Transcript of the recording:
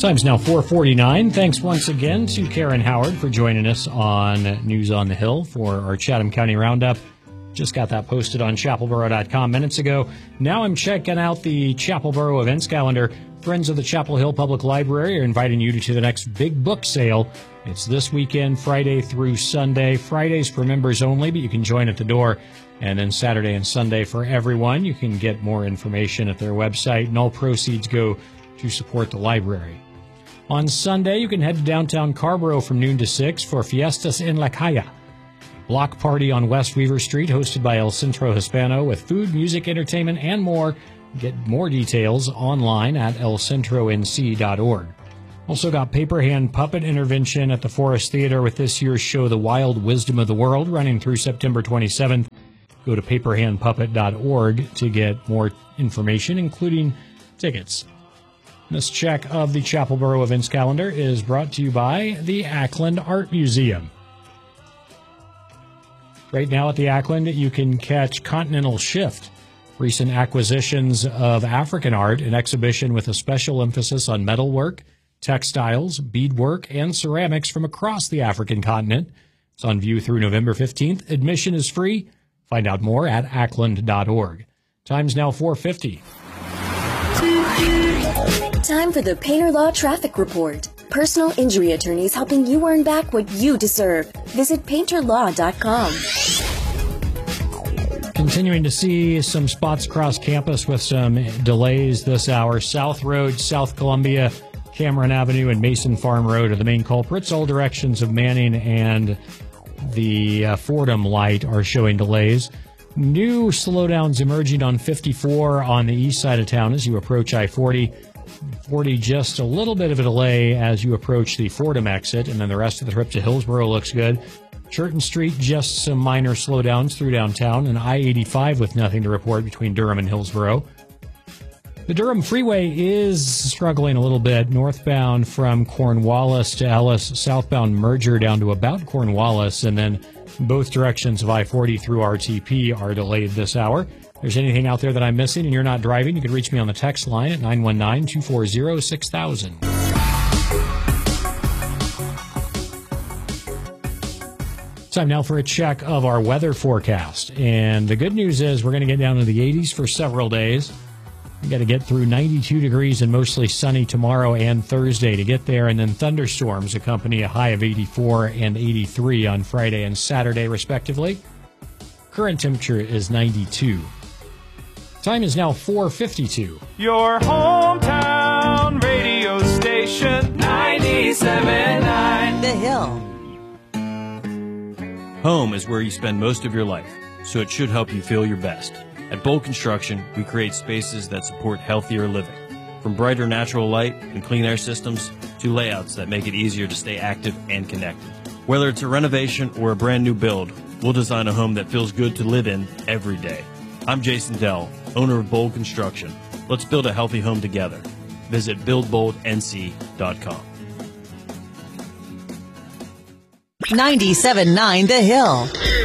Time's now 4:49. Thanks once again to Karen Howard for joining us on News on the Hill for our Chatham County Roundup. Just got that posted on chapelboro.com minutes ago. Now I'm checking out the Chapelboro events calendar. Friends of the Chapel Hill Public Library are inviting you to the next big book sale. It's this weekend, Friday through Sunday. Friday's for members only, but you can join at the door. And then Saturday and Sunday for everyone. You can get more information at their website, and all proceeds go to support the library. On Sunday, you can head to downtown Carborough from noon to 6 for Fiestas en la Calle. Block party on West Weaver Street hosted by El Centro Hispano with food, music, entertainment, and more. Get more details online at elcentronc.org. Also got paper hand puppet intervention at the Forest Theater with this year's show, The Wild Wisdom of the World, running through September 27th. Go to paperhandpuppet.org to get more information, including tickets. This check of the Chapelboro events calendar is brought to you by the Ackland Art Museum. Right now at the Ackland, you can catch Continental Shift, recent acquisitions of African art, an exhibition with a special emphasis on metalwork, textiles, beadwork, and ceramics from across the African continent. It's on view through November 15th. Admission is free. Find out more at ackland.org. Time's now 4:50. Time for the Painter Law Traffic Report. Personal injury attorneys helping you earn back what you deserve. Visit painterlaw.com. Continuing to see some spots across campus with some delays this hour. South Road, South Columbia, Cameron Avenue, and Mason Farm Road are the main culprits. All directions of Manning and the Fordham light are showing delays. New slowdowns emerging on 54 on the east side of town as you approach I-40. 40 just a little bit of a delay as you approach the Fordham exit, and then the rest of the trip to Hillsboro looks good. Churton Street, just some minor slowdowns through downtown, and I-85 with nothing to report between Durham and Hillsboro. The Durham Freeway is struggling a little bit, northbound from Cornwallis to Ellis, southbound merger down to about Cornwallis, and then both directions of I-40 through RTP are delayed this hour. If there's anything out there that I'm missing and you're not driving, you can reach me on the text line at 919-240-6000. Time now for a check of our weather forecast. And the good news is we're going to get down to the 80s for several days. We've got to get through 92 degrees and mostly sunny tomorrow and Thursday to get there. And then thunderstorms accompany a high of 84 and 83 on Friday and Saturday, respectively. Current temperature is 92. Time is now 4:52. Your hometown radio station, 97.9 The Hill. Home is where you spend most of your life, so it should help you feel your best. At Bold Construction, we create spaces that support healthier living. From brighter natural light and clean air systems to layouts that make it easier to stay active and connected. Whether it's a renovation or a brand new build, we'll design a home that feels good to live in every day. I'm Jason Dell, owner of Bold Construction. Let's build a healthy home together. Visit buildboldnc.com. 97.9 The Hill.